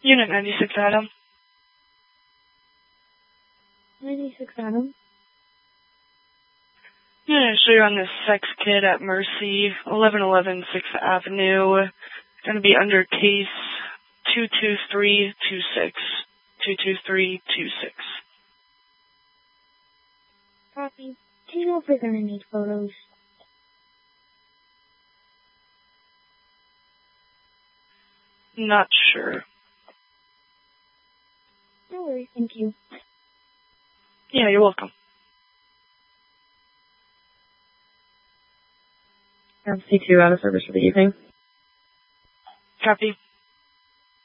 Unit 96, Adam. 96, Adam. Unit, show you on this sex kid at Mercy, 1111 6th Avenue. Going to be under case 22326. 22326. Copy. Do you know if we're going to need photos? Not sure. No worries, thank you. Yeah, you're welcome. C2 out of service for the evening. Copy.